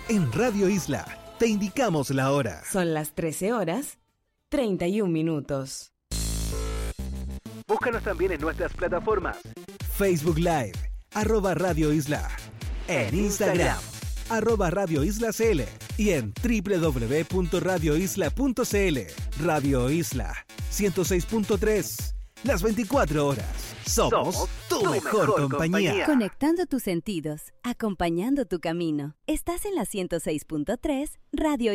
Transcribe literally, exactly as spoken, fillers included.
En Radio Isla te indicamos la hora. Son las trece horas, treinta y un minutos. Búscanos también en nuestras plataformas. Facebook Live, arroba Radio Isla. En Instagram, arroba Radio Isla C L. Y en doble u doble u doble u punto radio isla punto c l. Radio Isla, ciento seis punto tres. Las veinticuatro horas. Somos, Somos tu, tu mejor, mejor compañía. compañía. Conectando tus sentidos, acompañando tu camino. Estás en la ciento seis punto tres, Radio